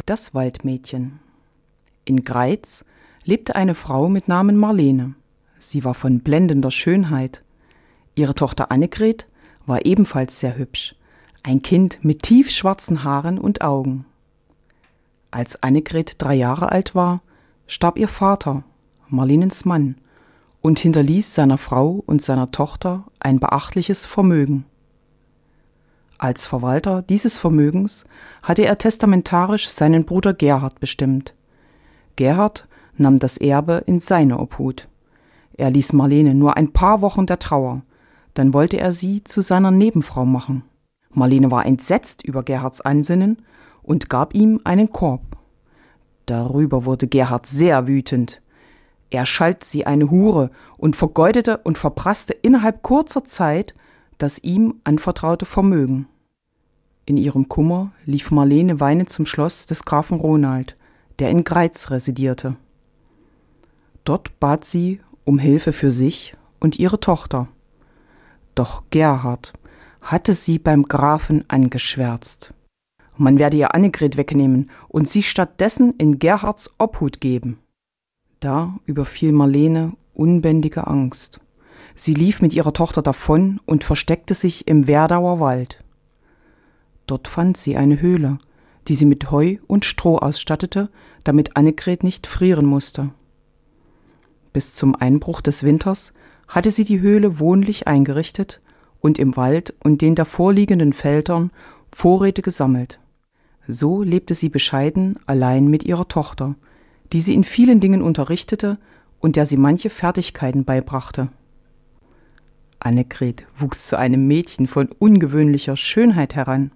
Das Waldmädchen. In Greiz lebte eine Frau mit Namen Marlene. Sie war von blendender Schönheit. Ihre Tochter Annegret war ebenfalls sehr hübsch, ein Kind mit tiefschwarzen Haaren und Augen. Als Annegret 3 Jahre alt war, starb ihr Vater, Marlenens Mann, und hinterließ seiner Frau und seiner Tochter ein beachtliches Vermögen. Als Verwalter dieses Vermögens hatte er testamentarisch seinen Bruder Gerhard bestimmt. Gerhard nahm das Erbe in seine Obhut. Er ließ Marlene nur ein paar Wochen der Trauer, dann wollte er sie zu seiner Nebenfrau machen. Marlene war entsetzt über Gerhards Ansinnen und gab ihm einen Korb. Darüber wurde Gerhard sehr wütend. Er schalt sie eine Hure und vergeudete und verprasste innerhalb kurzer Zeit das ihm anvertraute Vermögen. In ihrem Kummer lief Marlene weinend zum Schloss des Grafen Ronald, der in Greiz residierte. Dort bat sie um Hilfe für sich und ihre Tochter. Doch Gerhard hatte sie beim Grafen angeschwärzt. Man werde ihr Annegret wegnehmen und sie stattdessen in Gerhards Obhut geben. Da überfiel Marlene unbändige Angst. Sie lief mit ihrer Tochter davon und versteckte sich im Werdauer Wald. Dort fand sie eine Höhle, die sie mit Heu und Stroh ausstattete, damit Annegret nicht frieren musste. Bis zum Einbruch des Winters hatte sie die Höhle wohnlich eingerichtet und im Wald und den davorliegenden Feldern Vorräte gesammelt. So lebte sie bescheiden allein mit ihrer Tochter, die sie in vielen Dingen unterrichtete und der sie manche Fertigkeiten beibrachte. Annegret wuchs zu einem Mädchen von ungewöhnlicher Schönheit heran.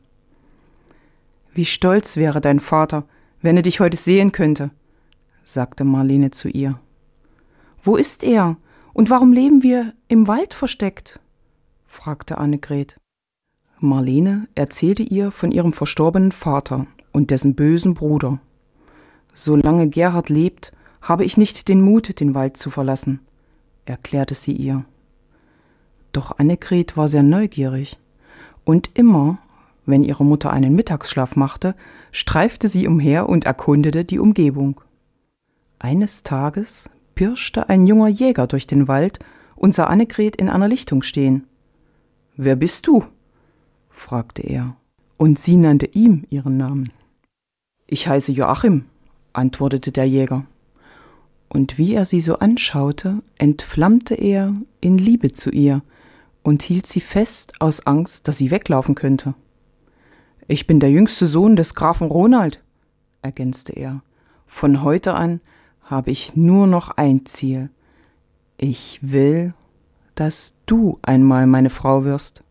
»Wie stolz wäre dein Vater, wenn er dich heute sehen könnte«, sagte Marlene zu ihr. »Wo ist er und warum leben wir im Wald versteckt?« fragte Annegret. Marlene erzählte ihr von ihrem verstorbenen Vater und dessen bösen Bruder. »Solange Gerhard lebt, habe ich nicht den Mut, den Wald zu verlassen«, erklärte sie ihr. Doch Annegret war sehr neugierig und immer, wenn ihre Mutter einen Mittagsschlaf machte, streifte sie umher und erkundete die Umgebung. Eines Tages pirschte ein junger Jäger durch den Wald und sah Annegret in einer Lichtung stehen. »Wer bist du?« fragte er, und sie nannte ihm ihren Namen. »Ich heiße Joachim«, antwortete der Jäger. Und wie er sie so anschaute, entflammte er in Liebe zu ihr und hielt sie fest aus Angst, dass sie weglaufen könnte. »Ich bin der jüngste Sohn des Grafen Ronald«, ergänzte er. »Von heute an habe ich nur noch ein Ziel. Ich will, dass du einmal meine Frau wirst.«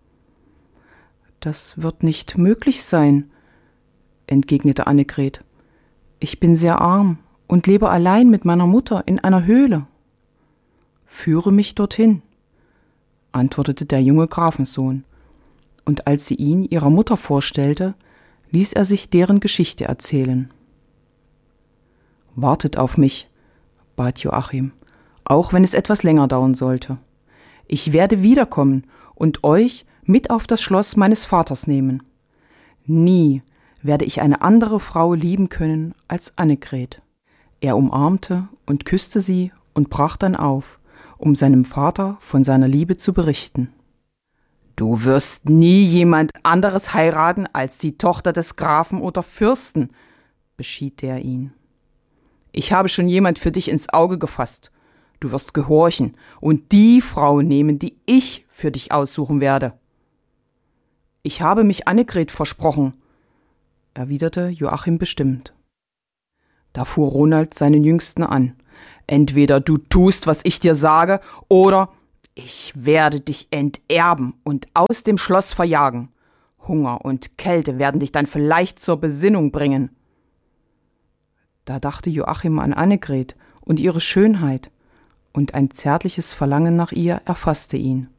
»Das wird nicht möglich sein«, entgegnete Annegret. »Ich bin sehr arm und lebe allein mit meiner Mutter in einer Höhle.« »Führe mich dorthin«, antwortete der junge Grafensohn, und als sie ihn ihrer Mutter vorstellte, ließ er sich deren Geschichte erzählen. »Wartet auf mich«, bat Joachim, »auch wenn es etwas länger dauern sollte. Ich werde wiederkommen und euch mit auf das Schloss meines Vaters nehmen. Nie werde ich eine andere Frau lieben können als Annegret.« Er umarmte und küsste sie und brach dann auf, um seinem Vater von seiner Liebe zu berichten. »Du wirst nie jemand anderes heiraten als die Tochter des Grafen oder Fürsten«, beschied er ihn. »Ich habe schon jemand für dich ins Auge gefasst. Du wirst gehorchen und die Frau nehmen, die ich für dich aussuchen werde.« »Ich habe mich Annegret versprochen«, erwiderte Joachim bestimmt. Da fuhr Ronald seinen Jüngsten an. »Entweder du tust, was ich dir sage, oder ich werde dich enterben und aus dem Schloss verjagen. Hunger und Kälte werden dich dann vielleicht zur Besinnung bringen.« Da dachte Joachim an Annegret und ihre Schönheit, und ein zärtliches Verlangen nach ihr erfasste ihn.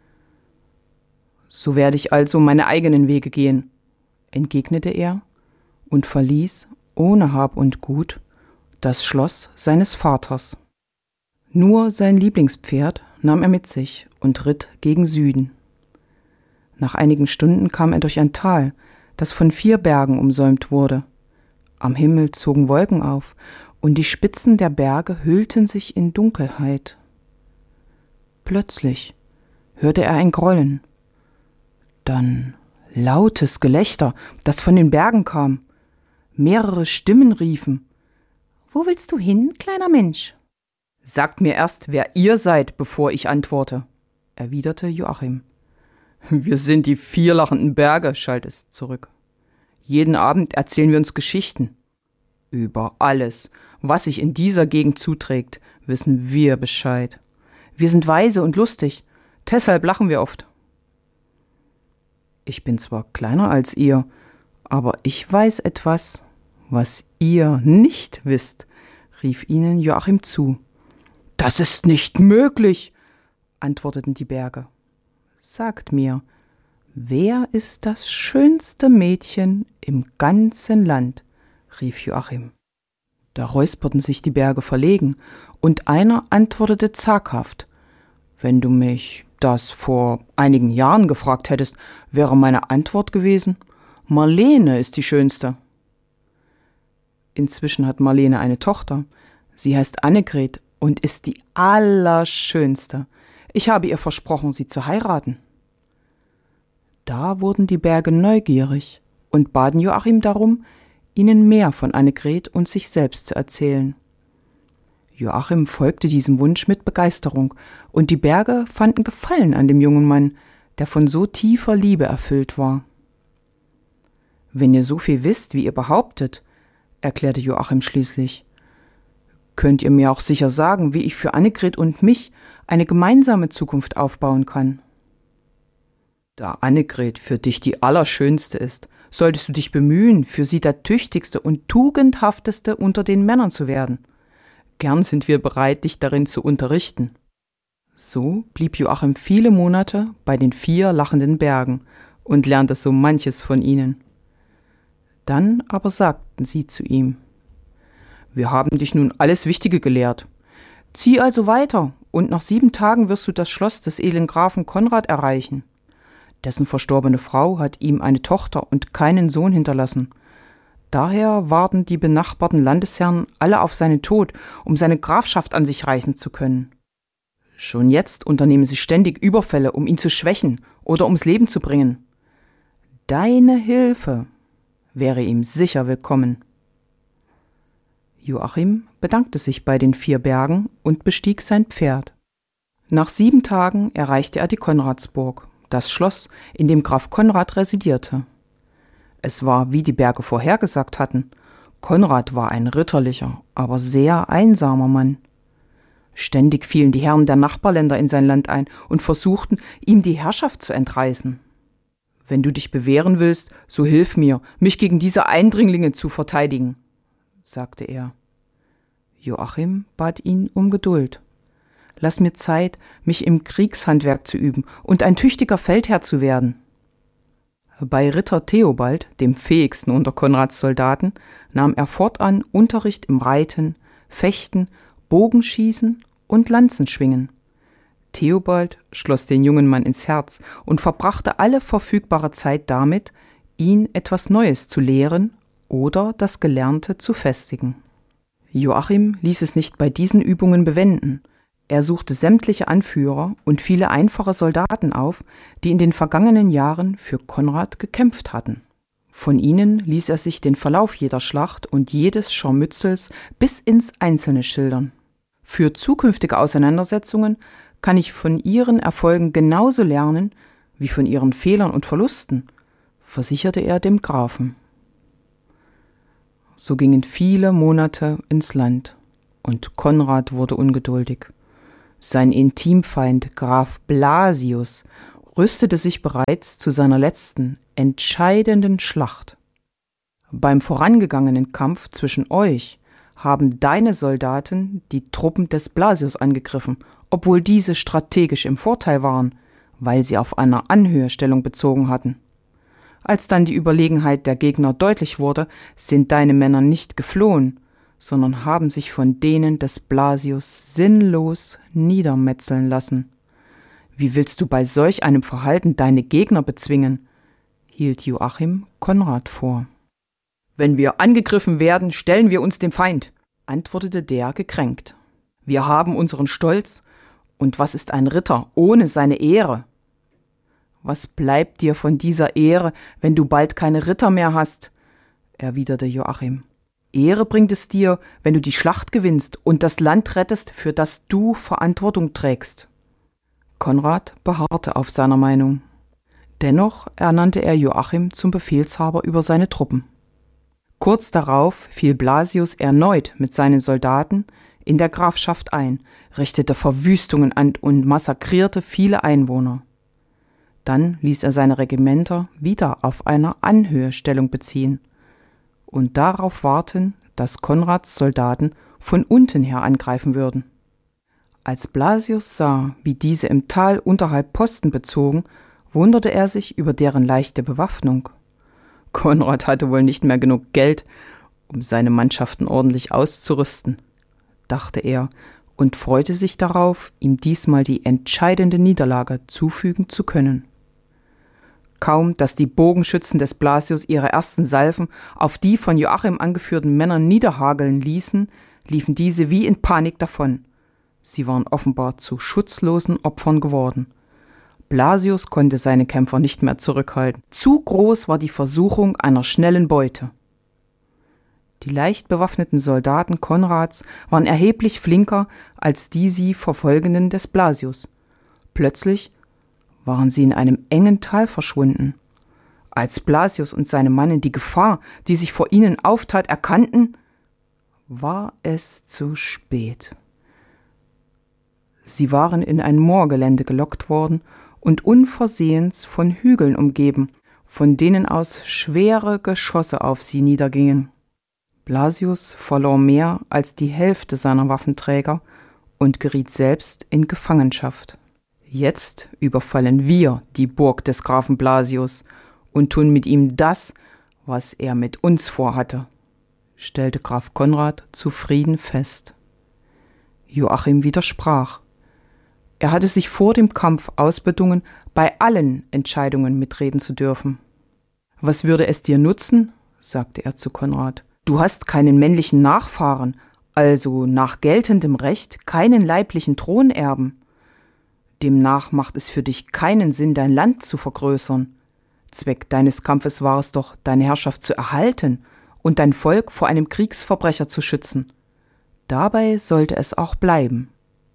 »So werde ich also meine eigenen Wege gehen«, entgegnete er und verließ, ohne Hab und Gut, das Schloss seines Vaters. Nur sein Lieblingspferd nahm er mit sich und ritt gegen Süden. Nach einigen Stunden kam er durch ein Tal, das von 4 Bergen umsäumt wurde. Am Himmel zogen Wolken auf, und die Spitzen der Berge hüllten sich in Dunkelheit. Plötzlich hörte er ein Grollen, dann lautes Gelächter, das von den Bergen kam. Mehrere Stimmen riefen: »Wo willst du hin, kleiner Mensch?« »Sagt mir erst, wer ihr seid, bevor ich antworte«, erwiderte Joachim. »Wir sind die 4 lachenden Berge«, schallt es zurück. »Jeden Abend erzählen wir uns Geschichten. Über alles, was sich in dieser Gegend zuträgt, wissen wir Bescheid. Wir sind weise und lustig, deshalb lachen wir oft.« »Ich bin zwar kleiner als ihr, aber ich weiß etwas, was ihr nicht wisst«, rief ihnen Joachim zu. »Das ist nicht möglich«, antworteten die Berge. »Sagt mir, wer ist das schönste Mädchen im ganzen Land?«, rief Joachim. Da räusperten sich die Berge verlegen, und einer antwortete zaghaft: »Wenn du mich das vor einigen Jahren gefragt hättest, wäre meine Antwort gewesen: Marlene ist die Schönste.« Inzwischen hat Marlene eine Tochter. Sie heißt Annegret und ist die Allerschönste. Ich habe ihr versprochen, sie zu heiraten. Da wurden die Berge neugierig und baten Joachim darum, ihnen mehr von Annegret und sich selbst zu erzählen. Joachim folgte diesem Wunsch mit Begeisterung, und die Berge fanden Gefallen an dem jungen Mann, der von so tiefer Liebe erfüllt war. »Wenn ihr so viel wisst, wie ihr behauptet«, erklärte Joachim schließlich, »könnt ihr mir auch sicher sagen, wie ich für Annegret und mich eine gemeinsame Zukunft aufbauen kann.« »Da Annegret für dich die Allerschönste ist, solltest du dich bemühen, für sie der tüchtigste und tugendhafteste unter den Männern zu werden. Gern sind wir bereit, dich darin zu unterrichten.« So blieb Joachim viele Monate bei den 4 lachenden Bergen und lernte so manches von ihnen. Dann aber sagten sie zu ihm: »Wir haben dich nun alles Wichtige gelehrt. Zieh also weiter, und nach 7 Tagen wirst du das Schloss des edlen Grafen Konrad erreichen. Dessen verstorbene Frau hat ihm eine Tochter und keinen Sohn hinterlassen. Daher warten die benachbarten Landesherren alle auf seinen Tod, um seine Grafschaft an sich reißen zu können. Schon jetzt unternehmen sie ständig Überfälle, um ihn zu schwächen oder ums Leben zu bringen. Deine Hilfe wäre ihm sicher willkommen.« Joachim bedankte sich bei den 4 Bergen und bestieg sein Pferd. Nach 7 Tagen erreichte er die Konradsburg, das Schloss, in dem Graf Konrad residierte. Es war, wie die Berge vorhergesagt hatten. Konrad war ein ritterlicher, aber sehr einsamer Mann. Ständig fielen die Herren der Nachbarländer in sein Land ein und versuchten, ihm die Herrschaft zu entreißen. »Wenn du dich bewähren willst, so hilf mir, mich gegen diese Eindringlinge zu verteidigen«, sagte er. Joachim bat ihn um Geduld. »Lass mir Zeit, mich im Kriegshandwerk zu üben und ein tüchtiger Feldherr zu werden.« Bei Ritter Theobald, dem fähigsten unter Konrads Soldaten, nahm er fortan Unterricht im Reiten, Fechten, Bogenschießen und Lanzenschwingen. Theobald schloss den jungen Mann ins Herz und verbrachte alle verfügbare Zeit damit, ihn etwas Neues zu lehren oder das Gelernte zu festigen. Joachim ließ es nicht bei diesen Übungen bewenden. Er suchte sämtliche Anführer und viele einfache Soldaten auf, die in den vergangenen Jahren für Konrad gekämpft hatten. Von ihnen ließ er sich den Verlauf jeder Schlacht und jedes Scharmützels bis ins Einzelne schildern. Für zukünftige Auseinandersetzungen kann ich von ihren Erfolgen genauso lernen wie von ihren Fehlern und Verlusten, versicherte er dem Grafen. So gingen viele Monate ins Land, und Konrad wurde ungeduldig. Sein Intimfeind Graf Blasius rüstete sich bereits zu seiner letzten, entscheidenden Schlacht. Beim vorangegangenen Kampf zwischen euch haben deine Soldaten die Truppen des Blasius angegriffen, obwohl diese strategisch im Vorteil waren, weil sie auf einer Anhöhe Stellung bezogen hatten. Als dann die Überlegenheit der Gegner deutlich wurde, sind deine Männer nicht geflohen, sondern haben sich von denen des Blasius sinnlos niedermetzeln lassen. Wie willst du bei solch einem Verhalten deine Gegner bezwingen?, hielt Joachim Konrad vor. Wenn wir angegriffen werden, stellen wir uns dem Feind, antwortete der gekränkt. Wir haben unseren Stolz, und was ist ein Ritter ohne seine Ehre? Was bleibt dir von dieser Ehre, wenn du bald keine Ritter mehr hast? Erwiderte Joachim. Ehre bringt es dir, wenn du die Schlacht gewinnst und das Land rettest, für das du Verantwortung trägst. Konrad beharrte auf seiner Meinung. Dennoch ernannte er Joachim zum Befehlshaber über seine Truppen. Kurz darauf fiel Blasius erneut mit seinen Soldaten in der Grafschaft ein, richtete Verwüstungen an und massakrierte viele Einwohner. Dann ließ er seine Regimenter wieder auf einer Anhöhe Stellung beziehen und darauf warten, dass Konrads Soldaten von unten her angreifen würden. Als Blasius sah, wie diese im Tal unterhalb Posten bezogen, wunderte er sich über deren leichte Bewaffnung. Konrad hatte wohl nicht mehr genug Geld, um seine Mannschaften ordentlich auszurüsten, dachte er und freute sich darauf, ihm diesmal die entscheidende Niederlage zufügen zu können. Kaum, dass die Bogenschützen des Blasius ihre ersten Salven auf die von Joachim angeführten Männer niederhageln ließen, liefen diese wie in Panik davon. Sie waren offenbar zu schutzlosen Opfern geworden. Blasius konnte seine Kämpfer nicht mehr zurückhalten. Zu groß war die Versuchung einer schnellen Beute. Die leicht bewaffneten Soldaten Konrads waren erheblich flinker als die sie verfolgenden des Blasius. Plötzlich waren sie in einem engen Tal verschwunden. Als Blasius und seine Mannen die Gefahr, die sich vor ihnen auftat, erkannten, war es zu spät. Sie waren in ein Moorgelände gelockt worden und unversehens von Hügeln umgeben, von denen aus schwere Geschosse auf sie niedergingen. Blasius verlor mehr als die Hälfte seiner Waffenträger und geriet selbst in Gefangenschaft. Jetzt überfallen wir die Burg des Grafen Blasius und tun mit ihm das, was er mit uns vorhatte, stellte Graf Konrad zufrieden fest. Joachim widersprach. Er hatte sich vor dem Kampf ausbedungen, bei allen Entscheidungen mitreden zu dürfen. Was würde es dir nutzen, sagte er zu Konrad. Du hast keinen männlichen Nachfahren, also nach geltendem Recht keinen leiblichen Thronerben. Demnach macht es für dich keinen Sinn, dein Land zu vergrößern. Zweck deines Kampfes war es doch, deine Herrschaft zu erhalten und dein Volk vor einem Kriegsverbrecher zu schützen. Dabei sollte es auch bleiben.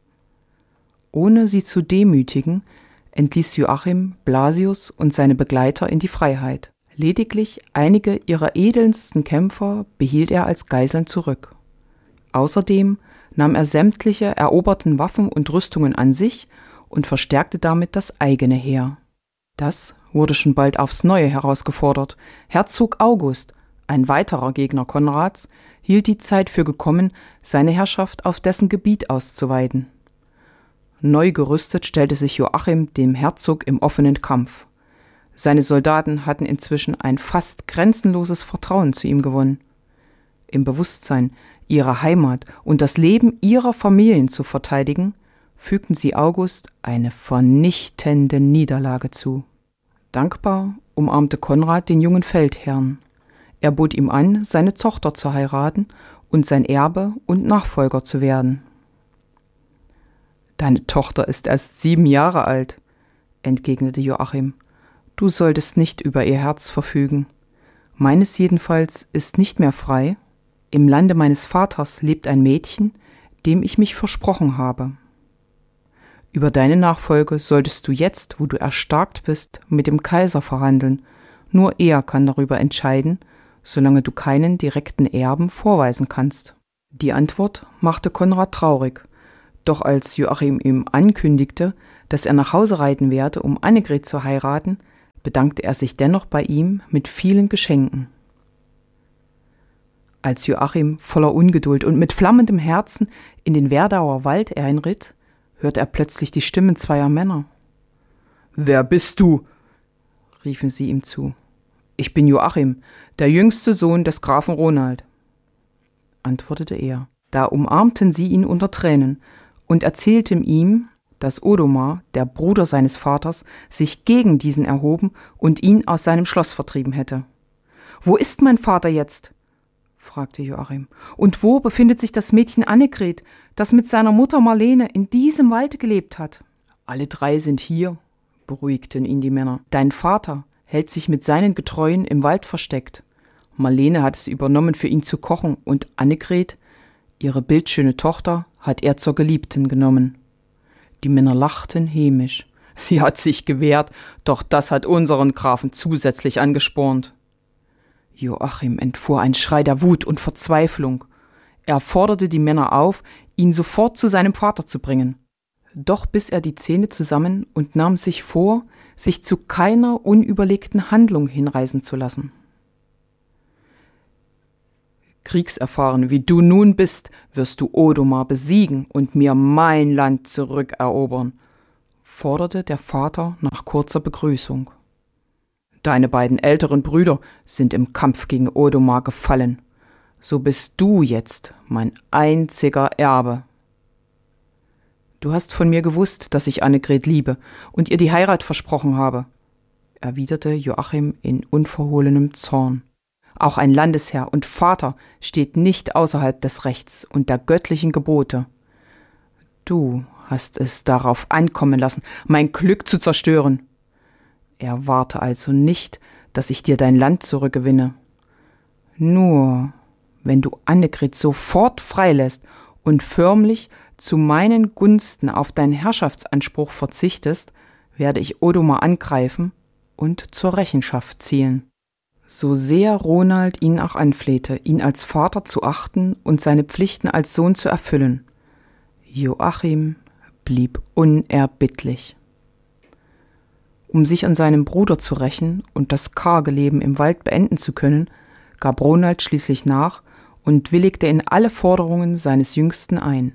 Ohne sie zu demütigen, entließ Joachim Blasius und seine Begleiter in die Freiheit. Lediglich einige ihrer edelsten Kämpfer behielt er als Geiseln zurück. Außerdem nahm er sämtliche eroberten Waffen und Rüstungen an sich und verstärkte damit das eigene Heer. Das wurde schon bald aufs Neue herausgefordert. Herzog August, ein weiterer Gegner Konrads, hielt die Zeit für gekommen, seine Herrschaft auf dessen Gebiet auszuweiten. Neu gerüstet stellte sich Joachim dem Herzog im offenen Kampf. Seine Soldaten hatten inzwischen ein fast grenzenloses Vertrauen zu ihm gewonnen. Im Bewusstsein, ihre Heimat und das Leben ihrer Familien zu verteidigen, fügten sie August eine vernichtende Niederlage zu. Dankbar umarmte Konrad den jungen Feldherrn. Er bot ihm an, seine Tochter zu heiraten und sein Erbe und Nachfolger zu werden. »Deine Tochter ist erst 7 Jahre alt«, entgegnete Joachim. »Du solltest nicht über ihr Herz verfügen. Meines jedenfalls ist nicht mehr frei. Im Lande meines Vaters lebt ein Mädchen, dem ich mich versprochen habe. Über deine Nachfolge solltest du jetzt, wo du erstarkt bist, mit dem Kaiser verhandeln. Nur er kann darüber entscheiden, solange du keinen direkten Erben vorweisen kannst.« Die Antwort machte Konrad traurig. Doch als Joachim ihm ankündigte, dass er nach Hause reiten werde, um Annegret zu heiraten, bedankte er sich dennoch bei ihm mit vielen Geschenken. Als Joachim voller Ungeduld und mit flammendem Herzen in den Werdauer Wald einritt, hörte er plötzlich die Stimmen 2 Männer. »Wer bist du?« riefen sie ihm zu. »Ich bin Joachim, der jüngste Sohn des Grafen Ronald«, antwortete er. Da umarmten sie ihn unter Tränen und erzählten ihm, dass Odomar, der Bruder seines Vaters, sich gegen diesen erhoben und ihn aus seinem Schloss vertrieben hätte. Wo ist mein Vater jetzt?« fragte Joachim. »Und wo befindet sich das Mädchen Annegret, das mit seiner Mutter Marlene in diesem Walde gelebt hat?« »Alle 3 sind hier«, beruhigten ihn die Männer. »Dein Vater hält sich mit seinen Getreuen im Wald versteckt. Marlene hat es übernommen, für ihn zu kochen, und Annegret, ihre bildschöne Tochter, hat er zur Geliebten genommen.« Die Männer lachten hämisch. »Sie hat sich gewehrt, doch das hat unseren Grafen zusätzlich angespornt.« Joachim entfuhr ein Schrei der Wut und Verzweiflung. Er forderte die Männer auf, ihn sofort zu seinem Vater zu bringen. Doch biss er die Zähne zusammen und nahm sich vor, sich zu keiner unüberlegten Handlung hinreißen zu lassen. »Kriegserfahren wie du nun bist, wirst du Odomar besiegen und mir mein Land zurückerobern«, forderte der Vater nach kurzer Begrüßung. »Deine beiden älteren Brüder sind im Kampf gegen Odomar gefallen. So bist du jetzt mein einziger Erbe.« »Du hast von mir gewusst, dass ich Annegret liebe und ihr die Heirat versprochen habe«, erwiderte Joachim in unverhohlenem Zorn. »Auch ein Landesherr und Vater steht nicht außerhalb des Rechts und der göttlichen Gebote. Du hast es darauf ankommen lassen, mein Glück zu zerstören. Erwarte also nicht, dass ich dir dein Land zurückgewinne. Nur, wenn du Annegret sofort freilässt und förmlich zu meinen Gunsten auf deinen Herrschaftsanspruch verzichtest, werde ich Odomar angreifen und zur Rechenschaft ziehen.« So sehr Ronald ihn auch anflehte, ihn als Vater zu achten und seine Pflichten als Sohn zu erfüllen, Joachim blieb unerbittlich. Um sich an seinem Bruder zu rächen und das karge Leben im Wald beenden zu können, gab Ronald schließlich nach und willigte in alle Forderungen seines Jüngsten ein.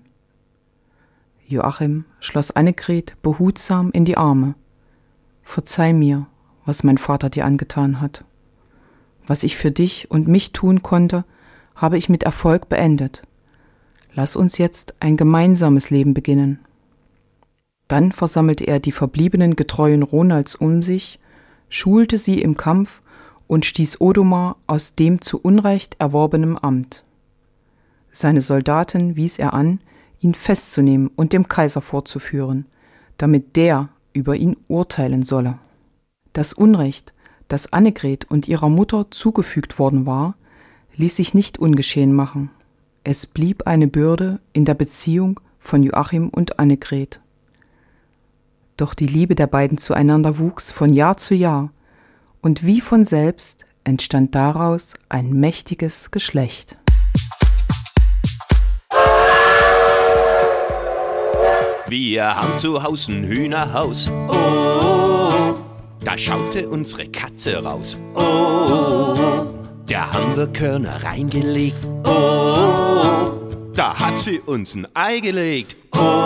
Joachim schloss Annegret behutsam in die Arme. »Verzeih mir, was mein Vater dir angetan hat. Was ich für dich und mich tun konnte, habe ich mit Erfolg beendet. Lass uns jetzt ein gemeinsames Leben beginnen.« Dann versammelte er die verbliebenen Getreuen Ronalds um sich, schulte sie im Kampf und stieß Odomar aus dem zu Unrecht erworbenen Amt. Seine Soldaten wies er an, ihn festzunehmen und dem Kaiser vorzuführen, damit der über ihn urteilen solle. Das Unrecht, das Annegret und ihrer Mutter zugefügt worden war, ließ sich nicht ungeschehen machen. Es blieb eine Bürde in der Beziehung von Joachim und Annegret. Doch die Liebe der beiden zueinander wuchs von Jahr zu Jahr, und wie von selbst entstand daraus ein mächtiges Geschlecht. Wir haben zu Haus ein Hühnerhaus. Oh, da schaute unsere Katze raus. Oh, da haben wir Körner reingelegt. Oh, da hat sie uns ein Ei gelegt.